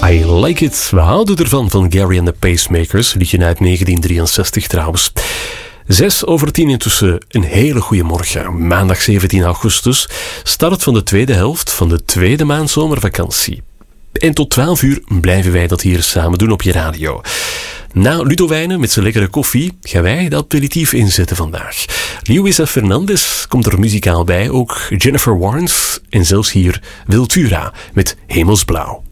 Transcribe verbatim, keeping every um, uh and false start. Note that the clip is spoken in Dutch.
I Like It. We houden ervan van Gary and the Pacemakers. Liedje uit negentien drieënzestig trouwens. Zes over tien intussen. Een hele goede morgen. Maandag zeventien augustus. Start van de tweede helft van de tweede maand zomervakantie. En tot twaalf uur blijven wij dat hier samen doen op je radio. Na Ludo Wijnen met zijn lekkere koffie gaan wij de aperitief inzetten vandaag. Luisa Fernandez komt er muzikaal bij, ook Jennifer Warnes en zelfs hier Wiltura met Hemelsblauw.